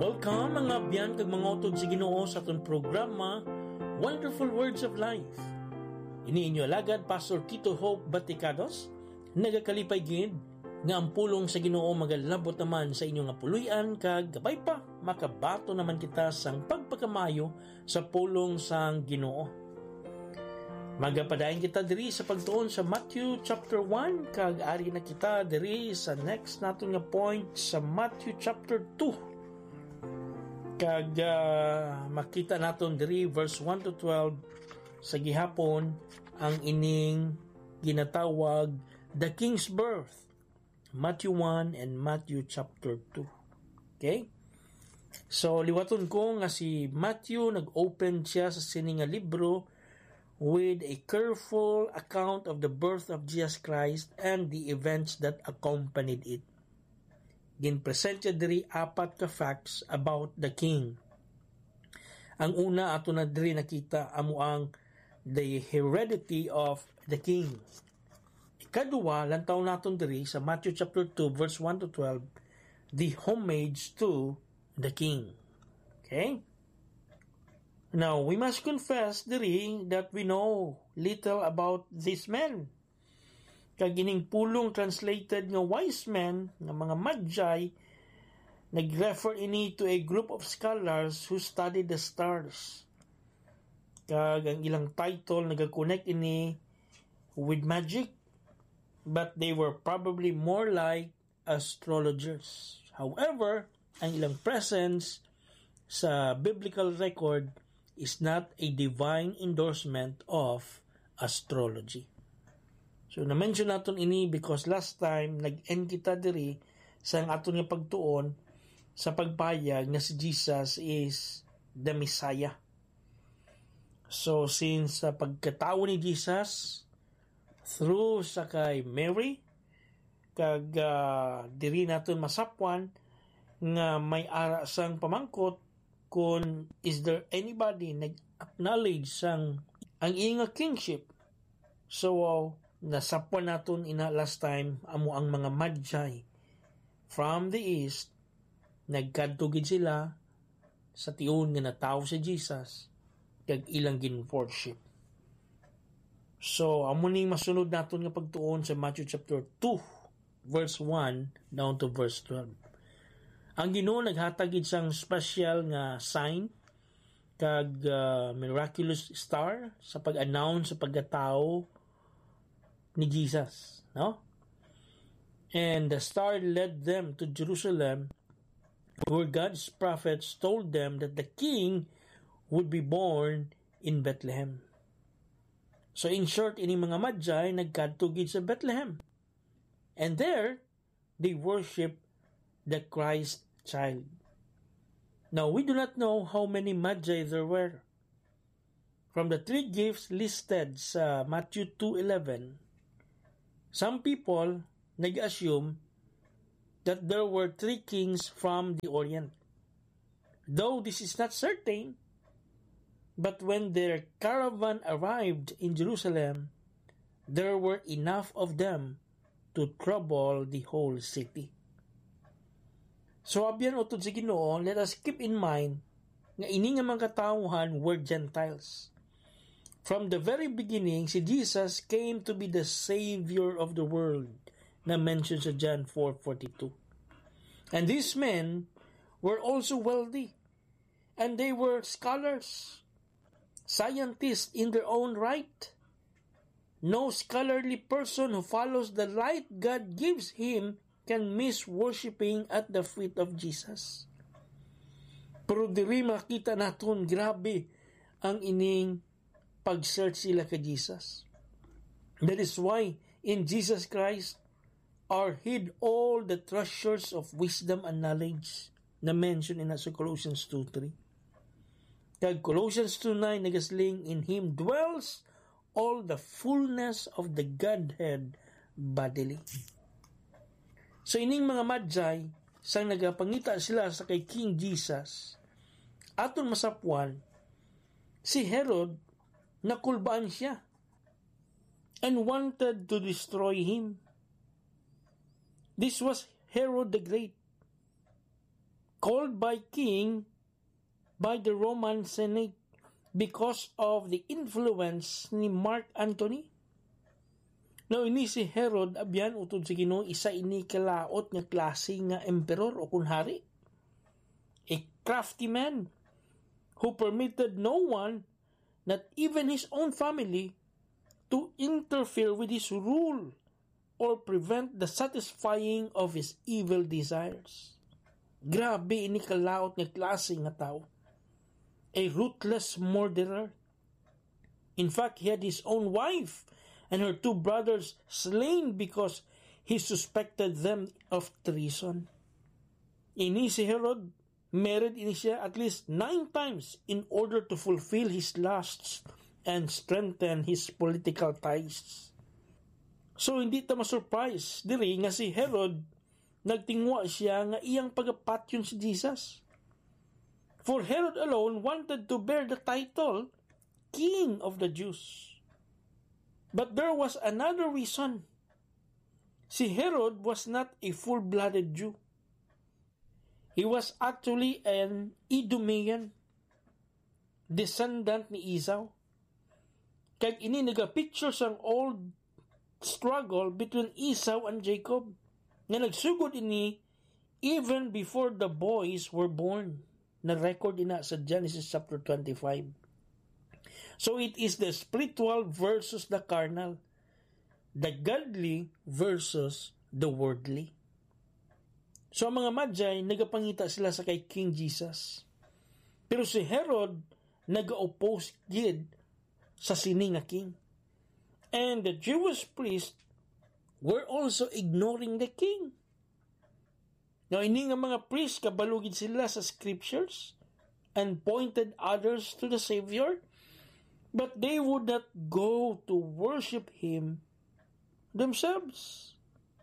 Welcome mga abyan kag mga utod sa Ginoo sa atong programa Wonderful Words of Life. Ini inyo alagad Pastor Kito Hope Baticados, nagakalipay gid nga ang pulong sa Ginoo magalabot naman sa inyong apuluyan kag gabay pa makabato naman kita sang pagpakamayo sa pulong sang Ginoo. Magapadayon kita diri sa pagtuon sa Matthew chapter 1 kag ari na kita diri sa next naton nga point sa Matthew chapter 2. Kag makita naton diri verse 1 to 12 sa gihapon ang ining ginatawag the King's Birth, Matthew 1 and Matthew chapter 2. Okay? So liwaton ko nga si Matthew nag-open siya sa sini nga libro with a careful account of the birth of Jesus Christ and the events that accompanied it. Ginpresent siya diri apat ka facts about the king. Ang una ato na diri nakita amo ang the heredity of the king. Ikaduha lantaw naton diri sa Matthew chapter 2 verse 1 to 12 the homage to the king. Okay? Now, we must confess diri that we know little about these men. Kagining pulong translated nga wise men, nga mga magi, nag-refer ini to a group of scholars who studied the stars. Kag ang ilang title nag-connect ini with magic, but they were probably more like astrologers. However, ang ilang presence sa biblical record is not a divine endorsement of astrology. So, na-mention natin ini because last time, nag-end kita diri sa aton nga pagtuon sa pagpayag na si Jesus is the Messiah. So, since pagkatao ni Jesus, through sa kay Mary, kag diri natin masapwan nga may ara sang pamangkot kung is there anybody nag-acknowledge sang ang iyang kingship. So, nasapwan naton ina last time amo ang mga magi from the east nagkadtugid sila sa tiun nga natawo si Jesus kag ilang gin-worship. So amo ning masunod naton nga pagtuon sa Matthew chapter 2 verse 1 down to verse 12. Ang Ginoo naghatag gid sang special nga sign kag miraculous star sa pag-announce sa pagkatao ni Jesus, no? And the star led them to Jerusalem where God's prophets told them that the king would be born in Bethlehem. So in short, ini mga magi nagkadtugid sa Bethlehem. And there, they worship the Christ child. Now, we do not know how many magi there were. From the three gifts listed sa Matthew 2:11, some people nag-assume that there were three kings from the Orient. Though this is not certain, but when their caravan arrived in Jerusalem, there were enough of them to trouble the whole city. So abyan utod sa Ginoo, let us keep in mind nga ini nga mga katawhan were Gentiles. From the very beginning, si Jesus came to be the Savior of the world na mentioned sa John 4:42. And these men were also wealthy, and they were scholars, scientists in their own right. No scholarly person who follows the light God gives him can miss worshiping at the feet of Jesus. Pero diri makita naton grabe ang ining pag-search sila kay Jesus. That is why in Jesus Christ are hid all the treasures of wisdom and knowledge na mentioned in Colossians 2:3. Kag Colossians 2:9 nagasling in Him dwells all the fullness of the Godhead bodily. So ining mga magi sang nagapangita sila sa kay King Jesus, aton masapwan si Herod nakulbaan siya and wanted to destroy him. This was Herod the Great. called by the Roman Senate because of the influence ni Mark Antony. Now ini si Herod abyan utod sa Ginoo isa ini kalaot nga klase nga emperor o kunhari. A crafty man who permitted no one, not even his own family, to interfere with his rule or prevent the satisfying of his evil desires. Grabe ini kalaot nga klase nga tao. A ruthless murderer. In fact, he had his own wife and her 2 brothers slain because he suspected them of treason. Ini si Herod, married ini siya at least 9 times in order to fulfill his lusts and strengthen his political ties. So hindi ta ma-surprise diri nga si Herod nagtingwa siya nga iyang pagapatyon si Jesus. For Herod alone wanted to bear the title King of the Jews. But there was another reason. Si Herod was not a full-blooded Jew. He was actually an Idumean, descendant ni Esau. Kaya ini nagapicture sang old struggle between Esau and Jacob na nagsugod ini even before the boys were born. Na-record ina sa Genesis chapter 25. So it is the spiritual versus the carnal, the godly versus the worldly. So ang mga Magi, nagapangita sila sa kay King Jesus. Pero si Herod, nag-oppose gid sa sini nga king. And the Jewish priests were also ignoring the king. Now, ini nga mga priests, kabalugid sila sa scriptures and pointed others to the Savior, but they would not go to worship Him themselves.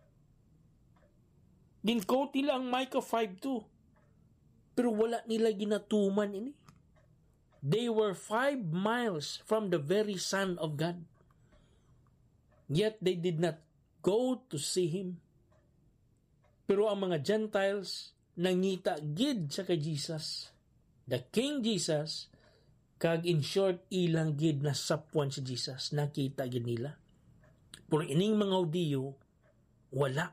Ginquote nila ang Micah 5:2, pero wala nila ginatuman ini. They were 5 miles from the very Son of God, yet they did not go to see Him. Pero ang mga Gentiles nangita gid sa kay Jesus, the King Jesus, kag in short ilang gid na sapwan si Jesus, nakita gid nila. Pero ining mga Hudiyo wala.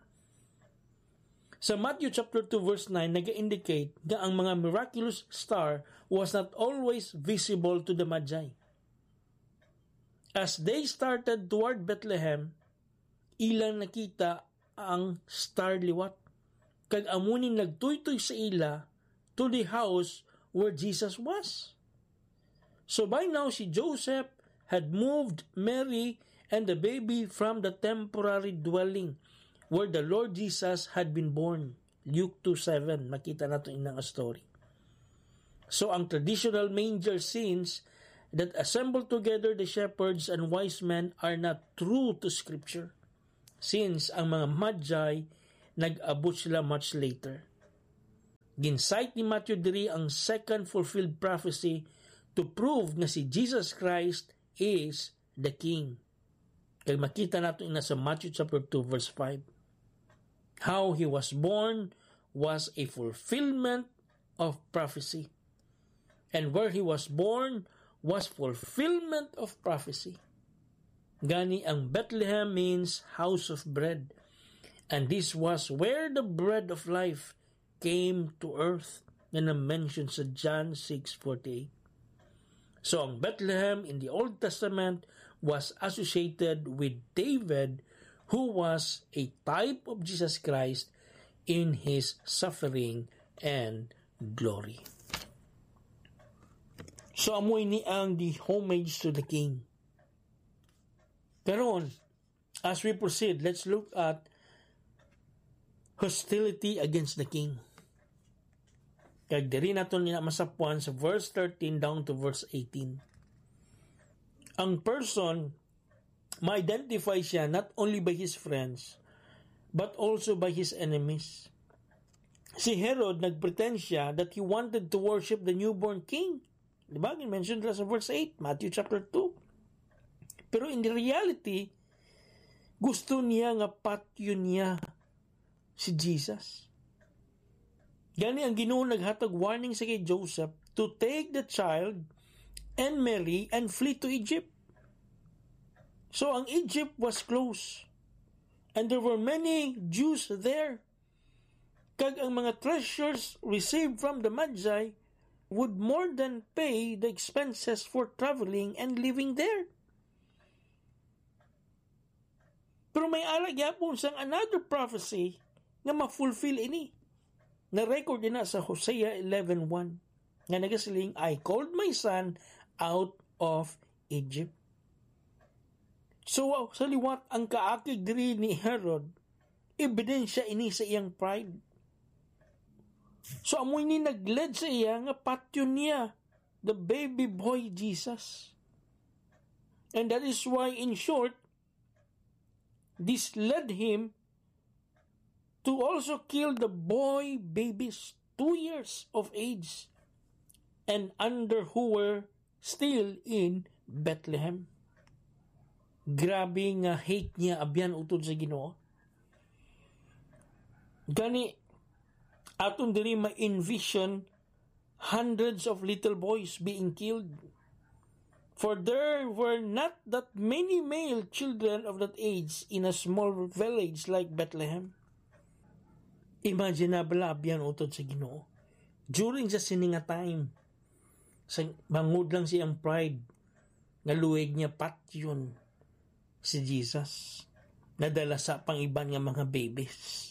Sa Matthew chapter 2 verse 9 naga-indicate nga ang mga miraculous star was not always visible to the Magi. As they started toward Bethlehem, ilang nakita ang star liwat, kag amunin nagtuytoy sa ila to the house where Jesus was. So by now si Joseph had moved Mary and the baby from the temporary dwelling where the Lord Jesus had been born. Luke 2:7, makita nato inang story. So ang traditional manger scenes that assemble together the shepherds and wise men are not true to scripture, since ang mga Magi nag-abot sila much later. Gincite ni Matthew diri ang second fulfilled prophecy to prove na si Jesus Christ is the King. Kaya makita nato ina sa Matthew chapter 2 verse 5. How He was born was a fulfillment of prophecy. And where He was born was fulfillment of prophecy. Gani ang Bethlehem means house of bread. And this was where the bread of life came to earth na na-mention sa John 6:48. So ang Bethlehem in the Old Testament was associated with David, who was a type of Jesus Christ in His suffering and glory. So amoy ni ang the homage to the King. Karon, as we proceed, let's look at hostility against the king. Kag diri naton nila masapuan sa verse 13 down to verse 18. Ang person ma-identify siya not only by his friends but also by his enemies. Si Herod nagpretend siya that he wanted to worship the newborn king. Diba? I-mention nila sa verse 8, Matthew chapter 2. Pero in the reality, gusto niya nga patyon niya si Jesus. Gani ang Ginoo naghatag warning sa kay Joseph to take the child and Mary and flee to Egypt. So ang Egypt was close. And there were many Jews there. Kag ang mga treasures received from the Magi would more than pay the expenses for traveling and living there. Pero may alag yapon sang another prophecy nga ma-fulfill ini. Na-record na sa Hosea 11:1 nga nagasiling, I called my son out of Egypt. So, sa liwat ang kaakig diri ni Herod, ebidensya ini sa iyang pride. So, amoy ni nagled sa iya nga patyo niya, the baby boy Jesus. And that is why, in short, this led him to also kill the boy babies 2 years of age and under who were still in Bethlehem. Grabe nga hate niya abyan utod sa Ginoo. Gani aton diri ma-envision hundreds of little boys being killed. For there were not that many male children of that age in a small village like Bethlehem. Imaginable abyan utod sa Ginoo. During sa sininga time, bangod lang siyang pride, nga luweg niya patyon si Jesus, nadala sa pangiban nga mga babies.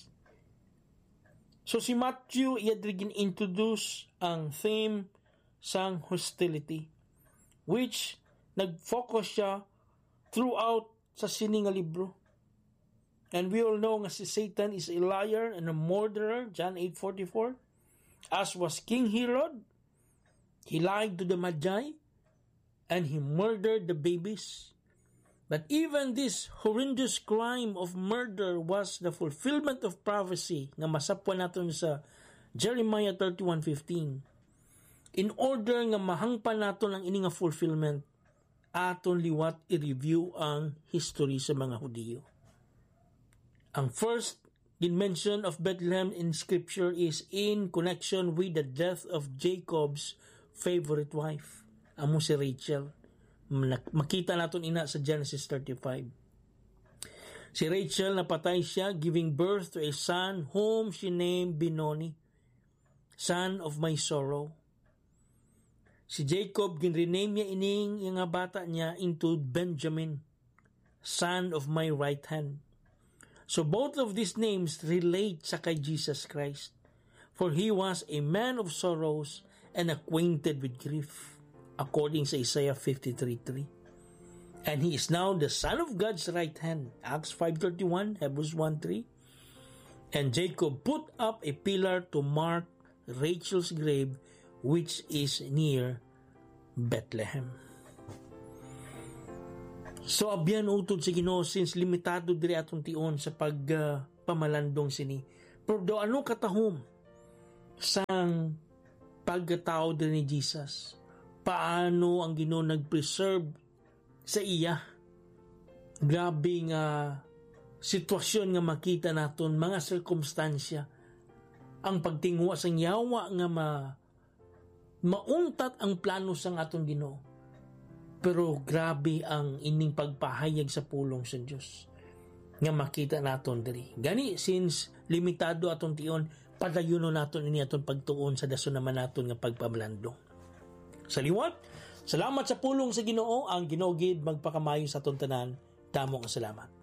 So si Matthew, iadrigin introduce ang theme sang hostility, which nag-focus siya throughout sa sininga libro. And we all know nga si Satan is a liar and a murderer, John 8:44. As was King Herod, he lied to the Magi, and he murdered the babies. But even this horrendous crime of murder was the fulfillment of prophecy nga masapwan natin sa Jeremiah 31:15. In order nga mahangpan natin ang ini nga fulfillment, aton liwat i-review ang history sa mga Hudiyo. Ang first mention of Bethlehem in Scripture is in connection with the death of Jacob's favorite wife, amo si Rachel. Makita natin ina sa Genesis 35. Si Rachel, napatay siya, giving birth to a son whom she named Benoni, son of my sorrow. Si Jacob, ginrename niya ining yung bata niya into Benjamin, son of my right hand. So both of these names relate sa kay Jesus Christ, for he was a man of sorrows and acquainted with grief, according sa Isaiah 53:3. And he is now the son of God's right hand, Acts 5:31, Hebrews 1:3. And Jacob put up a pillar to mark Rachel's grave, which is near Bethlehem. So abyan utod sa Ginoo, since limitado diri atong tion sa pagpamalandong sini. Pero do ano katahom sang pagkatao diri ni Jesus? Paano ang Ginoo nag-preserve sa iya? Grabe nga sitwasyon nga makita naton, mga sirkumstansya. Ang pagtingwa sang yawa nga mauntat ang plano sang aton Ginoo. Pero grabe ang ining pagpahayag sa pulong sa Dios nga makita naton diri. Gani since limitado aton tion, padayuno naton ini aton pagtuon sa dason naman naton nga pagpamalandong. Sa liwat, salamat sa pulong sa Ginoo, ang Ginoo gid magpakamayo sa aton tanan. Damo nga salamat.